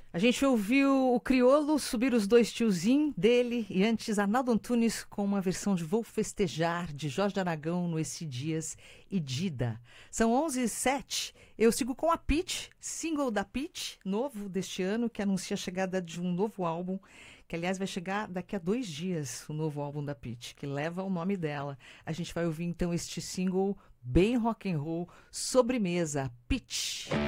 A gente ouviu o Criolo subir os dois tiozinhos dele e antes Arnaldo Antunes com uma versão de Vou Festejar de Jorge Aragão no Esse Dias e Dida. São 11h07. Eu sigo com a Pitty, single da Pitty, novo deste ano, que anuncia a chegada de um novo álbum, que aliás vai chegar daqui a 2 dias, o novo álbum da Pitty, que leva o nome dela. A gente vai ouvir então este single bem rock and roll, Sobremesa, Pitty.